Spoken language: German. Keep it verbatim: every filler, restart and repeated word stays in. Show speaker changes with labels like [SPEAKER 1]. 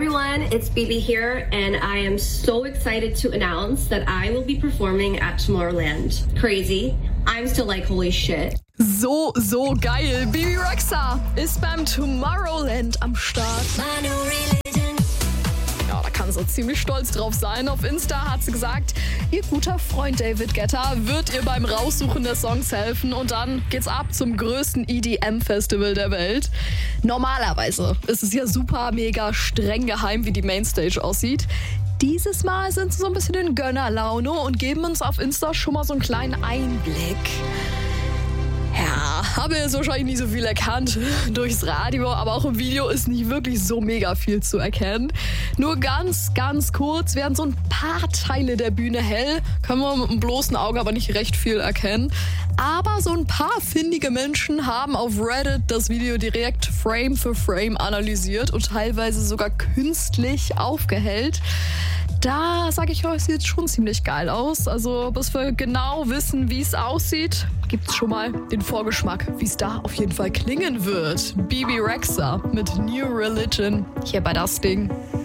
[SPEAKER 1] everyone, it's Bibi here, and I am so excited to announce that I will be performing at Tomorrowland. Crazy. I'm still like, holy shit.
[SPEAKER 2] So, so geil. Bibi Rexha ist beim Tomorrowland am Start. Ja, da kann sie ziemlich stolz drauf sein. Auf Insta hat sie gesagt, ihr guter Freund David Guetta wird ihr beim Raussuchen der Songs helfen und dann geht's ab zum größten E D M-Festival der Welt. Normalerweise ist es ja super, mega streng geheim, wie die Mainstage aussieht. Dieses Mal sind sie so ein bisschen in Gönnerlaune und geben uns auf Insta schon mal so einen kleinen Einblick. Ja, habe jetzt wahrscheinlich nicht so viel erkannt durchs Radio, aber auch im Video ist nicht wirklich so mega viel zu erkennen. Nur ganz, ganz kurz werden so ein paar Teile der Bühne hell, können wir mit dem bloßen Auge aber nicht recht viel erkennen. Aber so ein paar findige Menschen haben auf Reddit das Video direkt Frame für Frame analysiert und teilweise sogar künstlich aufgehellt. Da, sage ich euch, sieht schon ziemlich geil aus. Also bis wir genau wissen, wie es aussieht, gibt es schon mal den Vorgeschmack, wie es da auf jeden Fall klingen wird. Bibi Rexha mit New Religion hier bei Das Ding.